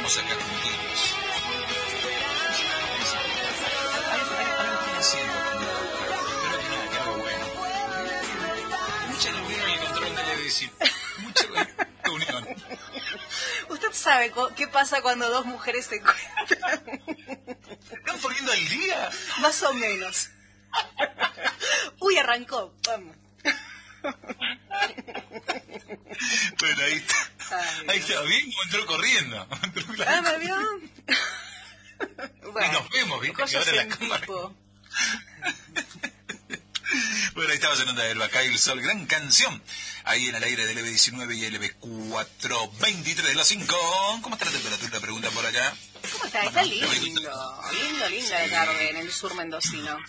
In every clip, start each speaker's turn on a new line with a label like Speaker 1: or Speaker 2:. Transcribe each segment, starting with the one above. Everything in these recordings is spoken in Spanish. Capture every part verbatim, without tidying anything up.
Speaker 1: estamos acá juntitos. Algo estoy haciendo, espero que nada, que algo bueno. Mucha reunión en el control de la edición. Mucha reunión.
Speaker 2: ¿Usted sabe qué pasa cuando dos mujeres se encuentran?
Speaker 1: ¿Están poniendo al día?
Speaker 2: Más o menos. Uy, arrancó. Vamos.
Speaker 1: Bueno, ahí está. Ay, ahí está, bien, entró corriendo.
Speaker 2: Ah, ¿me vio?
Speaker 1: Bueno, y nos vemos, ¿viste? Que ahora la cámara... Bueno, ahí estaba sonando el Acá y el Sol, gran canción. Ahí en el aire del L B diecinueve y L B cuatrocientos veintitrés de las cinco. ¿Cómo está la temperatura? Pregunta por allá.
Speaker 2: ¿Cómo está? Está lindo. Lindo, linda de tarde en el sur mendocino.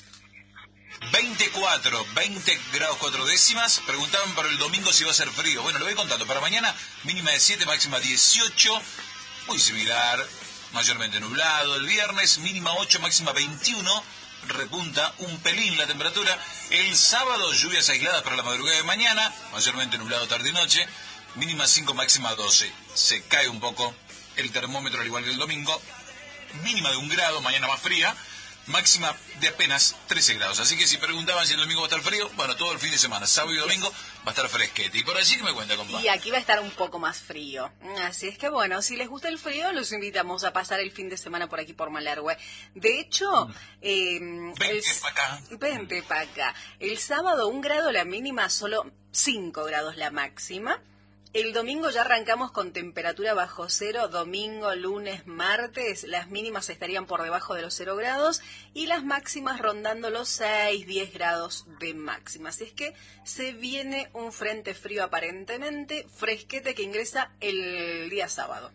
Speaker 1: veinticuatro, veinte grados cuatro décimas. Preguntaban para el domingo si va a ser frío. Bueno, lo voy contando. Para mañana, mínima de siete, máxima dieciocho. Muy similar, mayormente nublado. El viernes, mínima ocho, máxima veintiuno. Repunta un pelín la temperatura. El sábado, lluvias aisladas para la madrugada de mañana, mayormente nublado tarde y noche. Mínima cinco, máxima doce. Se cae un poco el termómetro al igual que el domingo. Mínima de un grado, mañana más fría. Máxima de apenas trece grados. Así que si preguntaban si el domingo va a estar frío, bueno, todo el fin de semana, sábado y domingo, va a estar fresquete. Y por allí que me cuenta, compadre.
Speaker 2: Y aquí va a estar un poco más frío. Así es que bueno, si les gusta el frío, los invitamos a pasar el fin de semana por aquí por Malargüe. De hecho, mm. eh,
Speaker 1: vente para acá.
Speaker 2: Vente para acá. El sábado un grado la mínima, solo cinco grados la máxima. El domingo ya arrancamos con temperatura bajo cero, domingo, lunes, martes, las mínimas estarían por debajo de los cero grados y las máximas rondando los seis, diez grados de máxima. Así es que se viene un frente frío aparentemente, fresquete que ingresa el día sábado.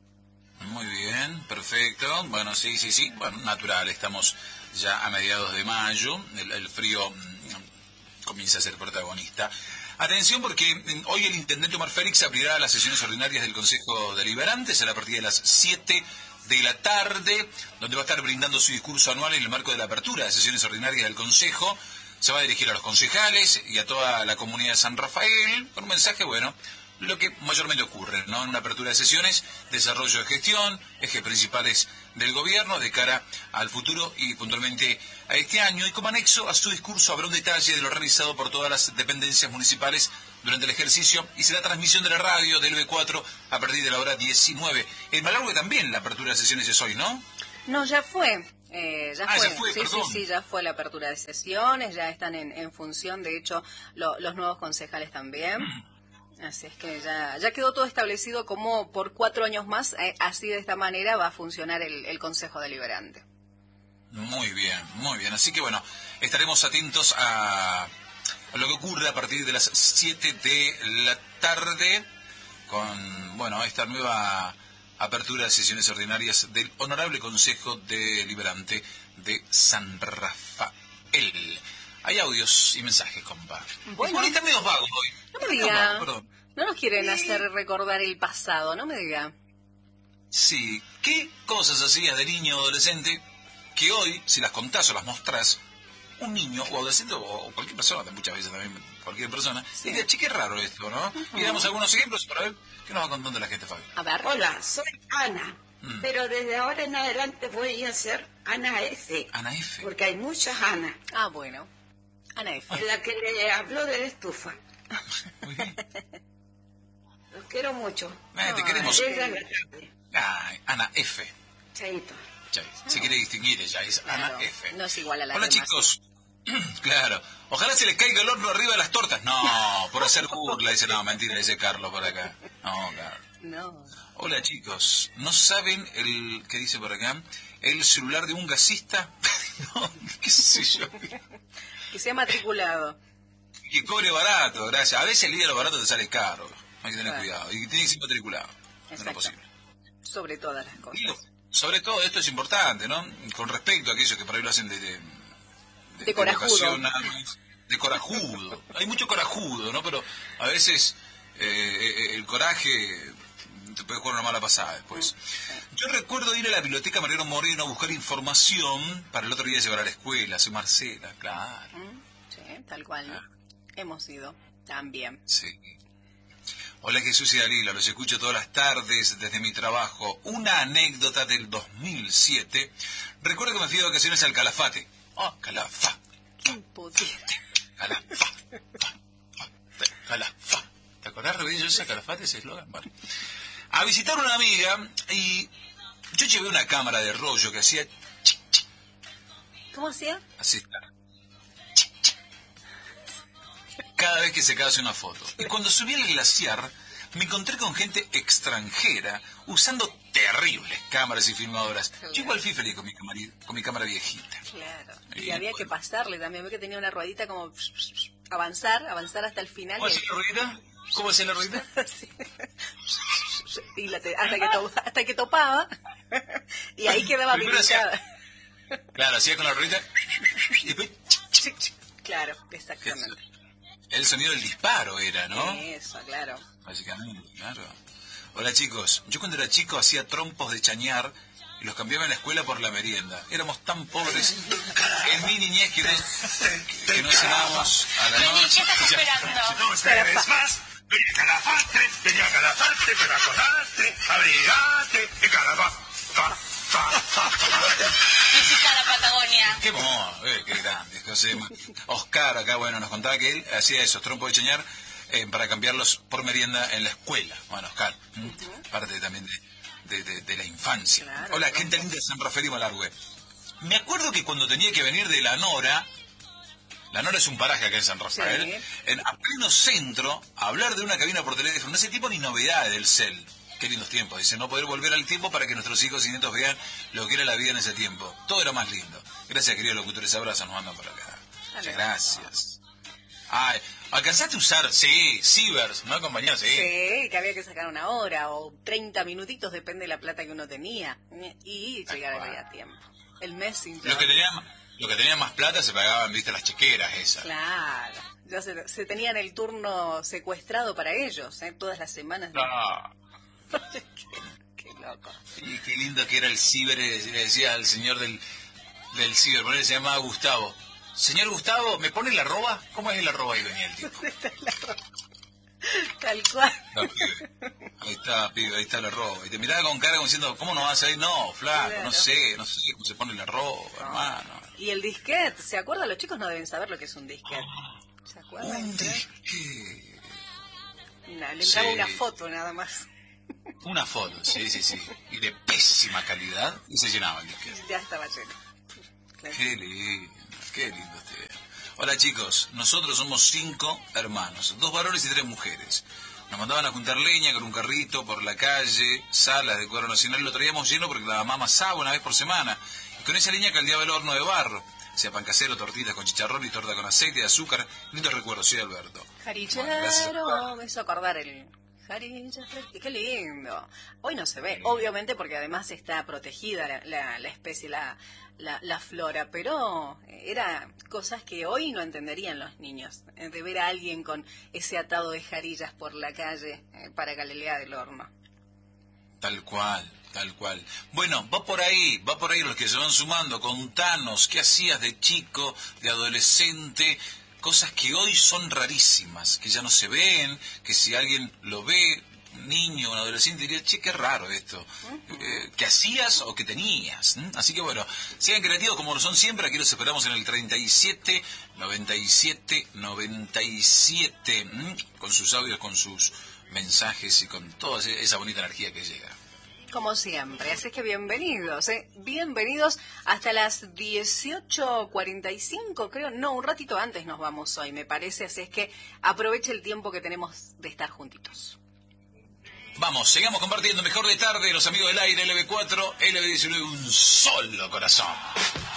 Speaker 1: Muy bien, perfecto. Bueno, sí, sí, sí, bueno, natural, estamos ya a mediados de mayo, el, el frío mmm, comienza a ser protagonista. Atención porque hoy el intendente Omar Félix abrirá las sesiones ordinarias del Consejo Deliberante, será a partir de las siete de la tarde, donde va a estar brindando su discurso anual en el marco de la apertura de sesiones ordinarias del Consejo. Se va a dirigir a los concejales y a toda la comunidad de San Rafael con un mensaje, bueno, lo que mayormente ocurre, ¿no? En una apertura de sesiones, desarrollo de gestión, ejes principales del gobierno de cara al futuro y puntualmente a este año. Y como anexo a su discurso habrá un detalle de lo realizado por todas las dependencias municipales durante el ejercicio y será transmisión de la radio del L B cuatro a partir de la hora diecinueve. En Malargüe también la apertura de sesiones es hoy, ¿no?
Speaker 2: No, ya fue. Eh, ya,
Speaker 1: ah,
Speaker 2: fue.
Speaker 1: ya fue,
Speaker 2: sí,
Speaker 1: perdón.
Speaker 2: sí, sí, ya fue la apertura de sesiones, ya están en, en función, de hecho, lo, los nuevos concejales también. Mm. Así es que ya, ya quedó todo establecido como por cuatro años más, eh, así de esta manera va a funcionar el, el Consejo Deliberante.
Speaker 1: Muy bien, muy bien. Así que bueno, estaremos atentos a, a lo que ocurre a partir de las siete de la tarde con, bueno, esta nueva apertura de sesiones ordinarias del Honorable Consejo Deliberante de San Rafael. Hay audios y mensajes, compa. Bueno, y están medio vagos hoy.
Speaker 2: No me diga.
Speaker 1: No, perdón.
Speaker 2: No nos quieren hacer recordar el pasado, no me diga.
Speaker 1: Sí, ¿qué cosas hacías de niño o adolescente que hoy, si las contás o las mostrás, un niño o adolescente o cualquier persona, muchas veces también cualquier persona, sí. Diga, che, qué raro esto, ¿no? Uh-huh. Y damos algunos ejemplos para ver qué nos va contando la gente, Fabio.
Speaker 2: A ver.
Speaker 3: Hola, soy Ana, mm. pero desde ahora en adelante voy a ser Ana F.
Speaker 1: Ana F.
Speaker 3: Porque hay muchas Ana.
Speaker 2: Ah, bueno. Ana F.
Speaker 3: La que le habló de la estufa.
Speaker 1: Muy bien.
Speaker 3: Los quiero mucho.
Speaker 1: Eh, no, te queremos.
Speaker 3: Que...
Speaker 1: Ay, Ana F.
Speaker 3: Chaito.
Speaker 1: Chaito. No. Se quiere distinguir ella, es claro, Ana F.
Speaker 2: No es igual a la
Speaker 1: Hola, demás. Chicos. Claro. Ojalá se les caiga el horno arriba de las tortas. No, por hacer burla. Dice, no, mentira, dice Carlos por acá. No, claro.
Speaker 2: No.
Speaker 1: Hola, chicos. ¿No saben el qué dice por acá? El celular de un gasista. No, qué sé yo.
Speaker 2: Que sea matriculado.
Speaker 1: Que cobre barato, gracias. A veces el día de lo barato te sale caro. Hay que tener claro. cuidado. Y tiene que ser matriculado. No es posible.
Speaker 2: Sobre todas las cosas.
Speaker 1: Lo, sobre todo, esto es importante, ¿no? Con respecto a aquellos que por ahí lo hacen de... De,
Speaker 2: de, de corajudo.
Speaker 1: De corajudo. Hay mucho corajudo, ¿no? Pero a veces eh, el coraje te puede jugar una mala pasada después. Yo recuerdo ir a la biblioteca Mariano Moreno a buscar información para el otro día llevar a la escuela. Soy Marcela, claro.
Speaker 2: Sí, tal cual, ¿no? Ah. Hemos ido también.
Speaker 1: Sí. Hola Jesús y Dalila, los escucho todas las tardes desde mi trabajo. Una anécdota del dos mil siete. Recuerdo que me fui de vacaciones al Calafate. Oh, Calafá.
Speaker 2: Imposible.
Speaker 1: Calafá. Calafá. ¿Te acordás, Rebello, ese Calafate, ese eslogan? Bueno. A visitar una amiga y yo llevé una cámara de rollo que hacía...
Speaker 2: ¿Cómo hacía?
Speaker 1: Así está. Cada vez que se hace una foto. Y cuando subí al glaciar, me encontré con gente extranjera usando terribles cámaras y filmadoras.
Speaker 2: Claro.
Speaker 1: Yo igual fui feliz con mi, camari- con mi cámara viejita.
Speaker 2: Claro. Y,
Speaker 1: Y
Speaker 2: había
Speaker 1: bueno.
Speaker 2: que pasarle también. Ve que tenía una ruedita como avanzar, avanzar hasta el final.
Speaker 1: ¿Cómo
Speaker 2: y-
Speaker 1: hacía la ruedita? ¿Cómo hacía la ruedita?
Speaker 2: Sí. Y la te- hasta, que to- hasta que topaba. Y ahí quedaba
Speaker 1: Primero hacía-
Speaker 2: habilitada.
Speaker 1: Claro, hacía con la ruedita y después...
Speaker 2: Claro, exactamente.
Speaker 1: El sonido del disparo era, ¿no?
Speaker 2: Eso, claro.
Speaker 1: Básicamente, claro. Hola chicos, yo cuando era chico hacía trompos de chañar y los cambiaba en la escuela por la merienda. Éramos tan pobres en mi niñez que, no, que nos cenábamos a la noche.
Speaker 4: ¿Qué estás esperando?
Speaker 5: Dos veces más, venía Calafate, venía Calafate, para acordarte, abrigate, y Calafate.
Speaker 4: Visita la Patagonia.
Speaker 1: Qué mono, eh, qué grande. José Oscar acá, bueno, nos contaba que él hacía esos trompos de chañar eh, para cambiarlos por merienda en la escuela. Bueno, Oscar, ¿m? parte también de, de, de, de la infancia.
Speaker 2: Claro,
Speaker 1: Hola,
Speaker 2: claro.
Speaker 1: gente linda de San Rafael y Malargüe. Me acuerdo que cuando tenía que venir de La Nora, La Nora es un paraje acá en San Rafael,
Speaker 2: Sí.
Speaker 1: en, a pleno centro, a hablar de una cabina por teléfono, no ese tipo ni novedades del cel. Qué lindos tiempos, dice, no poder volver al tiempo para que nuestros hijos y nietos vean lo que era la vida en ese tiempo. Todo era más lindo. Gracias, queridos locutores, abrazos, nos mandan por acá. Muchas gracias. Ay, ¿alcanzaste a usar? Sí, Cibers, ¿no, compañero? Sí.
Speaker 2: Sí, que había que sacar una hora o treinta minutitos, depende de la plata que uno tenía. Y llegar
Speaker 1: cual.
Speaker 2: a tiempo. El Messenger.
Speaker 1: Los que tenían, los que tenían más plata se pagaban, viste, las chequeras esas.
Speaker 2: Claro. Ya se, se tenían el turno secuestrado para ellos, ¿eh? Todas las semanas.
Speaker 1: No.
Speaker 2: qué, qué loco.
Speaker 1: Y qué lindo que era el ciber, le decía al señor del, del ciber, ponele, se llamaba Gustavo. Señor Gustavo, ¿me pone la arroba? ¿Cómo es el arroba? Ahí venía el tipo.
Speaker 2: Tal cual.
Speaker 1: No, pibe. Ahí está, pibe, ahí está la arroba. Y te miraba con cara como diciendo, ¿cómo no vas a ir? No, flaco,
Speaker 2: Claro.
Speaker 1: no sé, no sé cómo se pone la arroba, hermano.
Speaker 2: Y el disquete, ¿se acuerdan? Los chicos no deben saber lo que es un disquete. ¿Se acuerdan?
Speaker 1: Un disque.
Speaker 2: No, le entraba
Speaker 1: Sí.
Speaker 2: una foto nada más.
Speaker 1: Una foto, sí, sí, sí. Y de pésima calidad, y se llenaba el disque.
Speaker 2: Ya estaba lleno. Claro.
Speaker 1: Qué lindo, qué lindo este. Hola chicos, nosotros somos cinco hermanos, dos varones y tres mujeres. Nos mandaban a juntar leña con un carrito por la calle, salas de cuadro nacional, lo traíamos lleno porque la mamá amasaba una vez por semana. Y con esa leña caldeaba el horno de barro. O sea, pan casero, tortitas con chicharrón y torta con aceite y azúcar. Lindos recuerdos, sí, Alberto.
Speaker 2: Jarichero,
Speaker 1: Bueno, gracias.
Speaker 2: me hizo acordar el jarilla fresca. Qué lindo. Hoy no se ve, obviamente, porque además está protegida la, la, la especie, la, la, la flora, pero era cosas que hoy no entenderían los niños, eh, de ver a alguien con ese atado de jarillas por la calle eh, para calelear el horno.
Speaker 1: Tal cual, tal cual. Bueno, va por ahí, va por ahí los que se van sumando. Contanos, ¿qué hacías de chico, de adolescente? Cosas que hoy son rarísimas, que ya no se ven, que si alguien lo ve, un niño, un adolescente, diría, che, qué raro esto. Eh, ¿Qué hacías o qué tenías? ¿Mm? Así que bueno, sean creativos como lo son siempre, aquí los esperamos en el treinta y siete, noventa y siete, noventa y siete, ¿Mm? con sus audios, con sus mensajes y con toda esa bonita energía que llega.
Speaker 2: Como siempre, así que bienvenidos, ¿eh? Bienvenidos hasta las dieciocho cuarenta y cinco, creo, no, un ratito antes nos vamos hoy, me parece, así es que aproveche el tiempo que tenemos de estar juntitos.
Speaker 1: Vamos, sigamos compartiendo mejor de tarde, los amigos del aire, L B cuatro, L B diecinueve, un solo corazón.